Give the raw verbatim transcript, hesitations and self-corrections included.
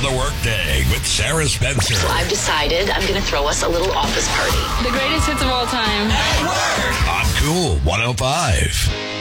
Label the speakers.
Speaker 1: the workday with Sarah Spencer.
Speaker 2: So I've decided I'm going to throw us a little office party.
Speaker 3: The greatest hits of all time.
Speaker 1: On Cool one oh five.